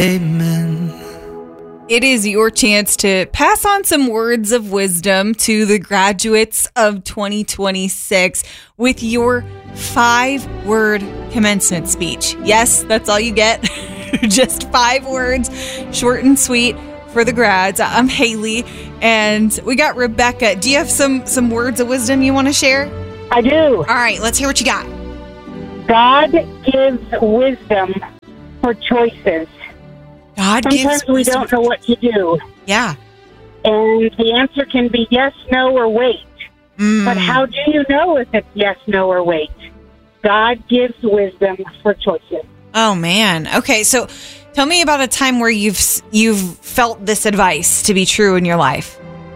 Amen. It is your chance to pass on some words of wisdom to the graduates of 2026 with your 5-word commencement speech. Yes, that's all you get. Just 5 words, short and sweet for the grads. I'm Haley, and we got Rebecca. Do you have some words of wisdom you want to share? I do. All right, let's hear what you got. God gives wisdom for choices. Sometimes we don't know what to do. Yeah. And the answer can be yes, no, or wait. But how do you know if it's yes, no, or wait? God gives wisdom for choices. Oh, man. Okay, so tell me about a time where you've felt this advice to be true in your life.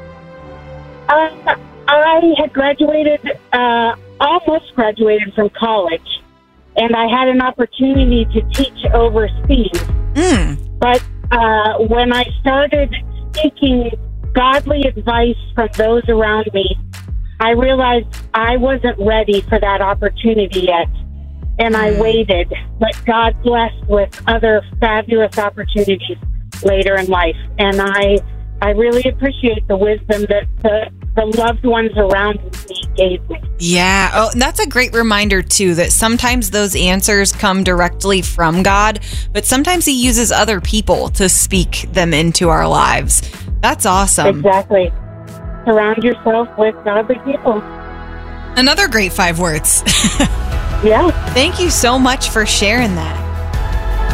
I had almost graduated from college, and I had an opportunity to teach overseas. But when I started seeking godly advice from those around me, I realized I wasn't ready for that opportunity yet. And I waited, but God blessed with other fabulous opportunities later in life. And I really appreciate the wisdom that the loved ones around me gave me. Yeah. Oh, that's a great reminder, too, that sometimes those answers come directly from God, but sometimes He uses other people to speak them into our lives. That's awesome. Exactly. Surround yourself with godly people. Another great 5 words. Yeah. Thank you so much for sharing that.